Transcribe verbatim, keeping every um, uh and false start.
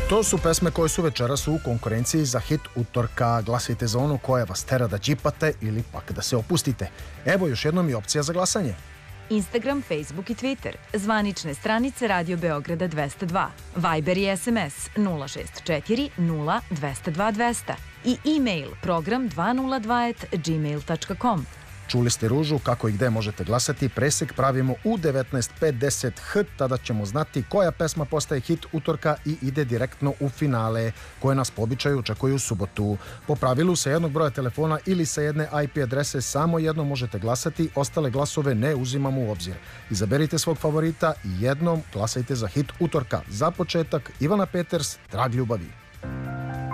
To su pesme koje su večeras u konkurenciji za hit utorka. Glasajte za onu koja vas tera da džipate ili pak da se opustite. Evo još jednom i opcija za glasanje. Instagram, Facebook i Twitter, zvanične stranice Radio Beograda dvesta dva, Viber i S M S nula šest četiri nula dvesta dva dvesta i e-mail program dvesta dva at gmail tačka com. Čuli ste Ružu, kako i gde možete glasati. Presek pravimo u devetnaest pedeset h, tada ćemo znati koja pesma postaje hit utorka i ide direktno u finale, koje nas po običaju očekuju u subotu. Po pravilu sa jednog broja telefona ili sa jedne I P adrese samo jednom možete glasati, ostale glasove ne uzimamo u obzir. Izaberite svog favorita i jednom glasajte za hit utorka. Za početak, Ivana Peters, Drag ljubavi.